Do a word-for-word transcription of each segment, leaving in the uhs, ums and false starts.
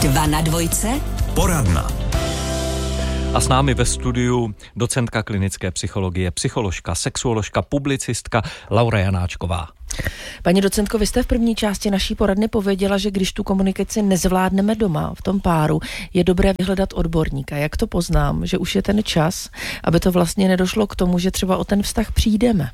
Dva na dvojce. Poradna. A s námi ve studiu docentka klinické psychologie, psycholožka, sexuoložka, publicistka Laura Janáčková. Paní docentko, vy jste v první části naší poradny pověděla, že když tu komunikaci nezvládneme doma, v tom páru, je dobré vyhledat odborníka. Jak to poznám, že už je ten čas, aby to vlastně nedošlo k tomu, že třeba o ten vztah přijdeme?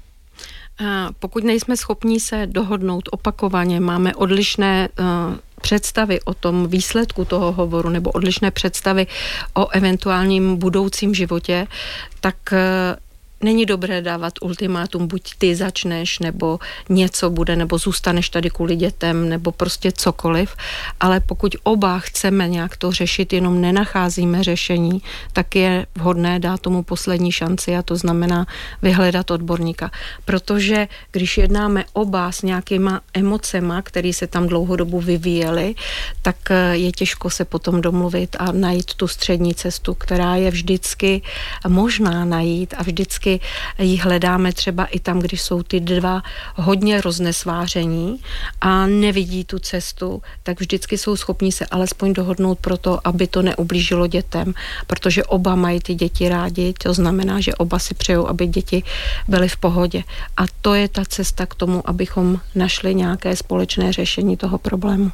Pokud nejsme schopni se dohodnout opakovaně, máme odlišné uh, představy o tom výsledku toho hovoru nebo odlišné představy o eventuálním budoucím životě, tak uh, není dobré dávat ultimátum, buď ty začneš, nebo něco bude, nebo zůstaneš tady kvůli dětem, nebo prostě cokoliv, ale pokud oba chceme nějak to řešit, jenom nenacházíme řešení, tak je vhodné dát tomu poslední šanci, a to znamená vyhledat odborníka. Protože když jednáme oba s nějakýma emocema, které se tam dlouhodobu vyvíjely, tak je těžko se potom domluvit a najít tu střední cestu, která je vždycky možná najít a vždycky ji hledáme třeba i tam, když jsou ty dva hodně roznesváření a nevidí tu cestu, tak vždycky jsou schopni se alespoň dohodnout pro to, aby to neublížilo dětem, protože oba mají ty děti rádi, to znamená, že oba si přejou, aby děti byly v pohodě. A to je ta cesta k tomu, abychom našli nějaké společné řešení toho problému.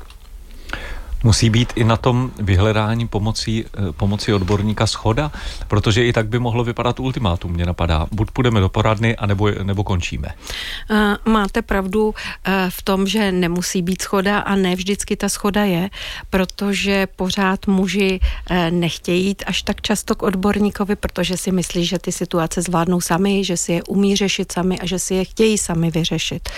Musí být i na tom vyhledání pomocí, pomocí odborníka shoda, protože i tak by mohlo vypadat ultimátum, mě napadá. Buď půjdeme do poradny, anebo, nebo končíme. Máte pravdu v tom, že nemusí být shoda a ne vždycky ta shoda je, protože pořád muži nechtějí jít až tak často k odborníkovi, protože si myslí, že ty situace zvládnou sami, že si je umí řešit sami a že si je chtějí sami vyřešit.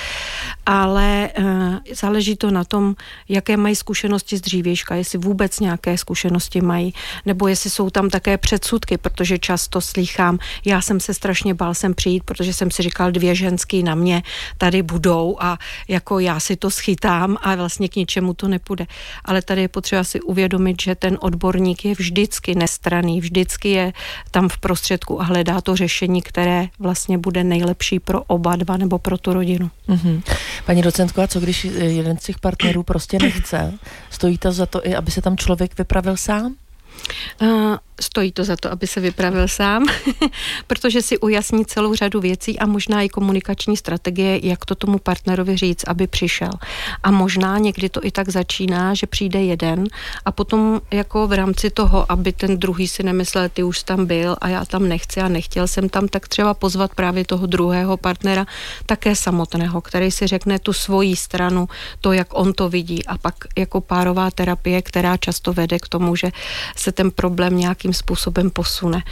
Ale záleží to na tom, jaké mají zkušenosti z dřívějška, jestli vůbec nějaké zkušenosti mají, nebo jestli jsou tam také předsudky, protože často slýchám, já jsem se strašně bál sem přijít, protože jsem si říkal, dvě ženský na mě tady budou a jako já si to schytám a vlastně k ničemu to nepůjde. Ale tady je potřeba si uvědomit, že ten odborník je vždycky nestranný, vždycky je tam v prostředku a hledá to řešení, které vlastně bude nejlepší pro oba dva nebo pro tu rodinu. Mm-hmm. Paní docentko, a co když jeden z těch partnerů prostě nechce? Stojí to za to i, aby se tam člověk vypravil sám? Uh, stojí to za to, aby se vypravil sám, protože si ujasní celou řadu věcí a možná i komunikační strategie, jak to tomu partnerovi říct, aby přišel. A možná někdy to i tak začíná, že přijde jeden a potom jako v rámci toho, aby ten druhý si nemyslel, ty už tam byl a já tam nechci a nechtěl jsem tam, tak třeba pozvat právě toho druhého partnera, také samotného, který si řekne tu svoji stranu, to, jak on to vidí, a pak jako párová terapie, která často vede k tomu, že se ten problém nějakým způsobem posune.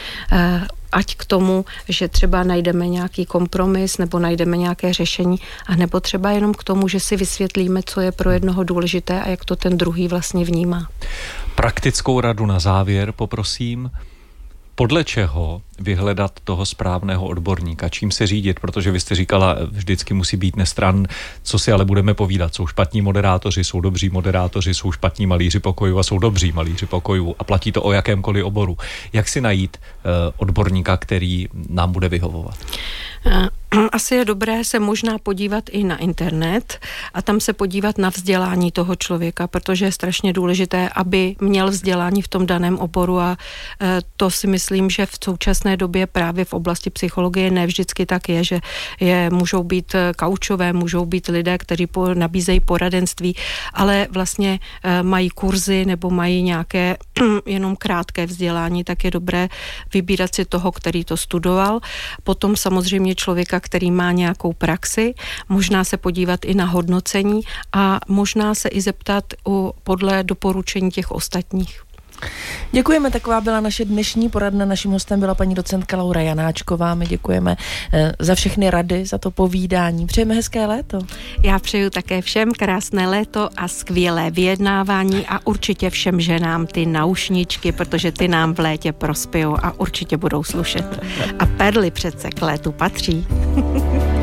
Ať k tomu, že třeba najdeme nějaký kompromis nebo najdeme nějaké řešení, a nebo třeba jenom k tomu, že si vysvětlíme, co je pro jednoho důležité a jak to ten druhý vlastně vnímá. Praktickou radu na závěr poprosím. Podle čeho vyhledat toho správného odborníka? Čím se řídit? Protože vy jste říkala, vždycky musí být nestranný. Co si ale budeme povídat? Jsou špatní moderátoři, jsou dobří moderátoři, jsou špatní malíři pokojů a jsou dobří malíři pokojů. A platí to o jakémkoliv oboru. Jak si najít uh, odborníka, který nám bude vyhovovat? Asi je dobré se možná podívat i na internet a tam se podívat na vzdělání toho člověka, protože je strašně důležité, aby měl vzdělání v tom daném oboru, a to si myslím, že v současné době právě v oblasti psychologie ne vždycky tak je, že je, můžou být kaučové, můžou být lidé, kteří po, nabízejí poradenství, ale vlastně mají kurzy nebo mají nějaké jenom krátké vzdělání, tak je dobré vybírat si toho, který to studoval. Potom samozřejmě člověka, který má nějakou praxi, možná se podívat i na hodnocení a možná se i zeptat u, podle doporučení těch ostatních. Děkujeme, taková byla naše dnešní poradna. Naším hostem byla paní docentka Laura Janáčková. My děkujeme eh, za všechny rady, za to povídání. Přejeme hezké léto. Já přeju také všem krásné léto a skvělé vyjednávání a určitě všem ženám ty naušničky, protože ty nám v létě prospějou a určitě budou slušet. A perly přece k létu patří.